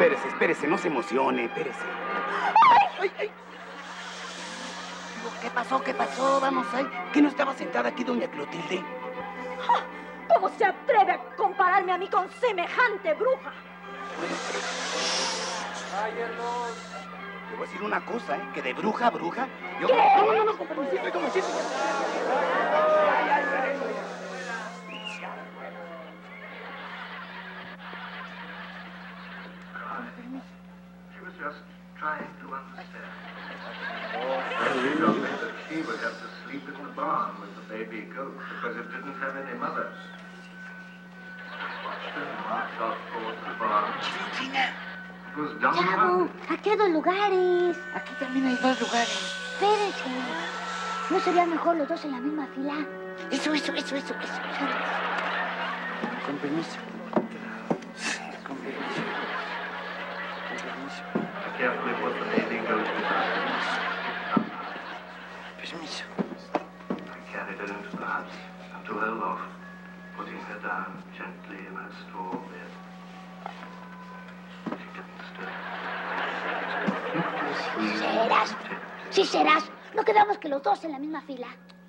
Espérese, no se emocione, espérese. ¡Ay! ¿Qué pasó? Vamos, ay. ¿Qué no estaba sentada aquí doña Clotilde? ¿Cómo se atreve a compararme a mí con semejante bruja? Le voy a decir una cosa, ¿eh? Que de bruja a bruja... Yo... ¿Qué? No, con permiso, como así. She was just trying to understand. She told me that she would have to sleep in the barn with the baby goat because it didn't have any mother. I watched her march off towards the barn. It was Chavo, dumbfounded. aquí hay 2 lugares. Aquí también hay 2 lugares. Espérense. ¿No sería mejor los 2 en la misma fila? Eso. Con permiso. Carefully put the baby goat beside Permiso. I carried her into the hut and to her loft, putting her down gently in her straw bed. She didn't stir. Serás. Sí serás. ¿No quedamos que los 2 en la misma fila?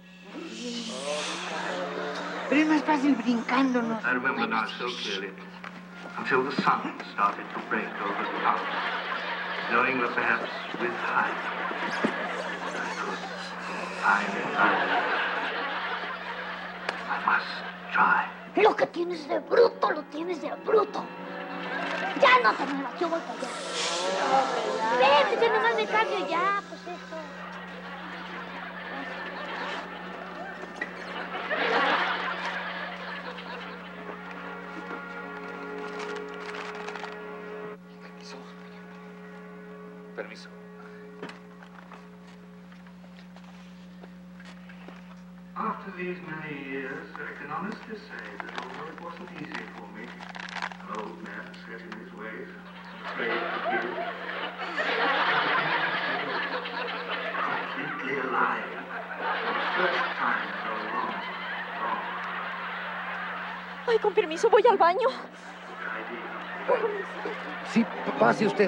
Pero es más fácil brincándonos. I remember now so clearly, until the sun started to break over the mountain, knowing that perhaps with time I could finally I must try. Lo que tienes de bruto, lo tienes de bruto. Ya no te muevas, yo voy para allá. Vete, ya nomás me cambio ya, pues esto. Permiso. After these many years, I can honestly say that although it wasn't easy for me, an old man set in his ways, afraid to give, completely alive, for the first time in a long. Ay, con permiso, voy al baño. Sí, pase usted.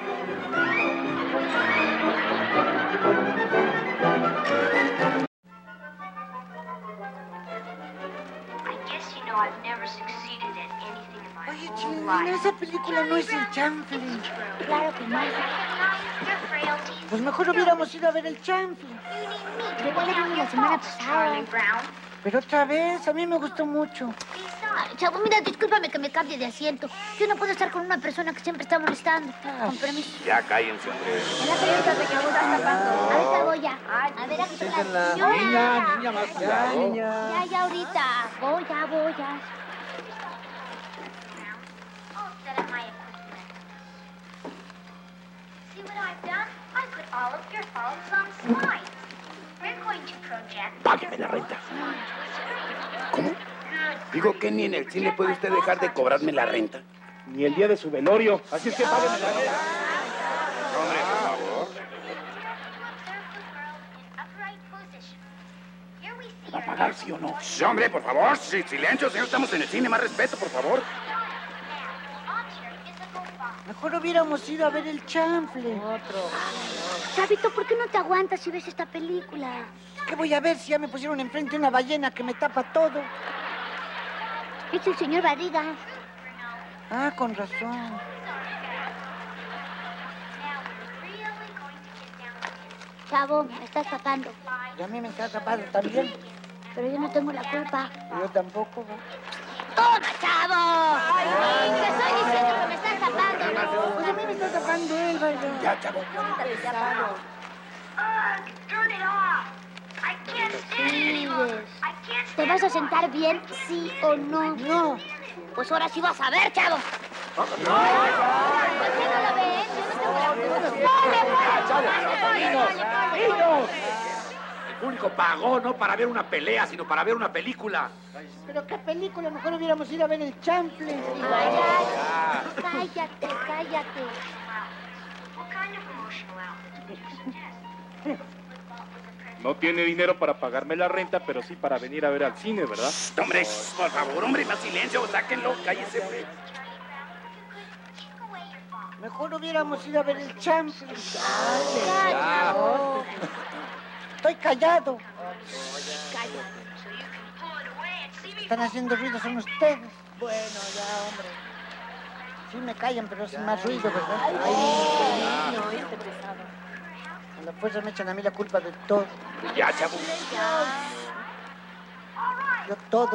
Oye, Chilena, esa película no es el chanfle. Claro que no. Pues mejor hubiéramos ido a ver el chanfle. Yo ya vine la semana pasada. Pero otra vez, a mí me gustó mucho. Ay, chavo, mira, discúlpame que me cambie de asiento. Yo no puedo estar con una persona que siempre está molestando. Con permiso. Ya cállense, hombre. En la pelota te acabo tapando. Ahorita voy ya. A ver, aquí está la señora. Niña, más cuidado. Ya, ahorita. Voy ya. Págueme la renta. ¿Cómo? Digo que ni en el cine puede usted dejar de cobrarme la renta. Ni el día de su velorio. Así es que págueme la renta. Hombre, por favor. ¿Va a pagar, sí o no? Sí, hombre, por favor. Sí, silencio, señor. Estamos en el cine. Más respeto, por favor. Mejor hubiéramos ido a ver el chanfle. Chavito, ¿por qué no te aguantas si ves esta película? ¿Qué voy a ver si ya me pusieron enfrente una ballena que me tapa todo? Es el señor Barriga. Ah, con razón. Chavo, me estás tapando. Y a mí me está tapando también. Pero yo no tengo la culpa. Yo tampoco. ¡Toma, chavo! ¡Ay, te estoy diciendo que me estás tapando! Pues a mí me está tapando él, vaya. Ya, chavo. ¿Te vas a sentar bien, sí o no? No. Pues ahora sí vas a ver, chavo. ¿Por qué no lo ves? Yo no tengo la El público pagó no para ver una pelea, sino para ver una película. ¿Pero qué película? Mejor hubiéramos ido a ver el chanfle. Cállate. No tiene dinero para pagarme la renta, pero sí para venir a ver al cine, ¿verdad? Hombre, por favor, hombre, más silencio. Sáquenlo, cállese, hombre. Mejor hubiéramos ido a ver el chanfle. Calla. Oh, estoy callado. Cállate. Están haciendo ruido, son ustedes. Bueno, ya, hombre. Sí me callan, pero hacen más ruido, ¿verdad? Ay, niño, este pesado. A la fuerza me echan a mí la culpa de todo. Ya, chavo. Yo todo.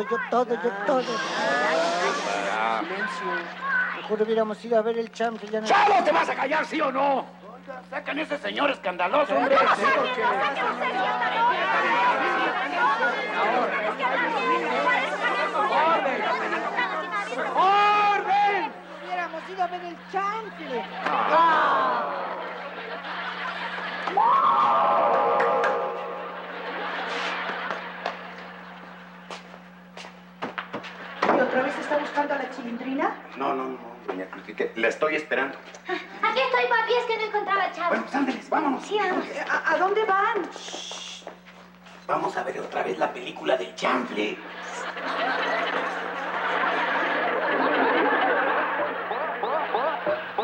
Ya. Mejor hubiéramos ido a ver el chanfle. Ya no... ¡Chavo, te vas a callar, sí o no! Sacan ese señor escandaloso, hombre. ¡Orden! Hubiéramos ido a ver el chanfle. ¿Y otra vez está buscando a la Chilindrina? No, doña Crucite, la estoy esperando. Aquí estoy, papi, es que no encontraba a Chavo. Bueno, pues ándeles, vámonos. Sí, vamos. ¿A dónde van? Vamos a ver otra vez la película del chanfle.